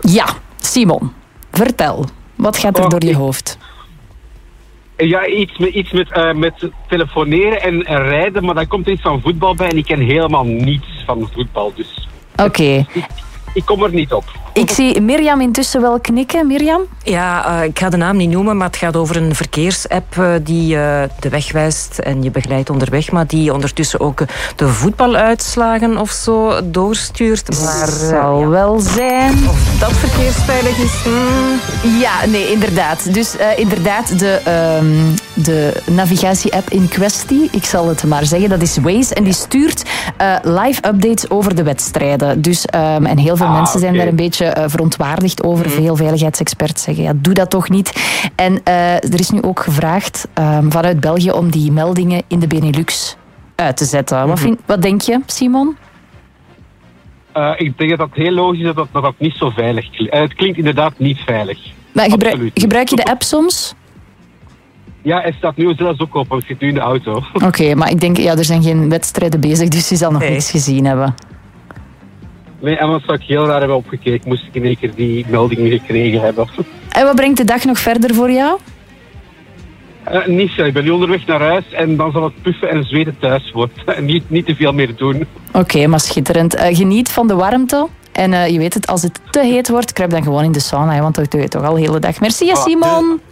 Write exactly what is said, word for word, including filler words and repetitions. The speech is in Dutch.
Ja, Simon, vertel. Wat gaat er Oh, door je ik- hoofd? Ja, iets met, iets met, eh, met telefoneren en, en rijden, maar daar komt er iets van voetbal bij en ik ken helemaal niets van voetbal, dus Oké. ik kom er niet op. Ik zie Mirjam intussen wel knikken. Mirjam? Ja, uh, ik ga de naam niet noemen, maar het gaat over een verkeersapp uh, die uh, de weg wijst en je begeleidt onderweg, maar die ondertussen ook uh, de voetbaluitslagen of zo doorstuurt. Maar, uh, Zal ja. wel zijn. Of dat verkeersveilig is. Mm. Ja, nee, inderdaad. Dus uh, inderdaad, de, um, de navigatie-app in kwestie, ik zal het maar zeggen, dat is Waze. En die stuurt uh, live updates over de wedstrijden. Dus, um, en heel veel Ah, mensen zijn oké. daar een beetje uh, verontwaardigd over. Mm. Veel veiligheidsexperts zeggen, ja, doe dat toch niet. En uh, er is nu ook gevraagd um, vanuit België om die meldingen in de Benelux uit te zetten. Mm-hmm. Wat, vind, wat denk je, Simon? Uh, ik denk dat dat heel logisch is dat dat, dat, dat niet zo veilig klinkt. Uh, het klinkt inderdaad niet veilig. Maar gebruik, Absoluut niet. gebruik je de app soms? Ja, hij staat nu zelfs ook op, want ik zit nu in de auto. Oké, okay, maar ik denk, ja, er zijn geen wedstrijden bezig, dus je zal nog Nee. niks gezien hebben. Nee, anders zou ik heel raar hebben opgekeken, moest ik in één keer die meldingen gekregen hebben. En wat brengt de dag nog verder voor jou? Uh, niet veel, ik ben nu onderweg naar huis en dan zal het puffen en zweten thuis worden. En niet, niet te veel meer doen. Oké, okay, maar schitterend. Uh, geniet van de warmte. En uh, je weet het, als het te heet wordt, kruip dan gewoon in de sauna, hè, want dat doe je toch al de hele dag. Merci, Simon.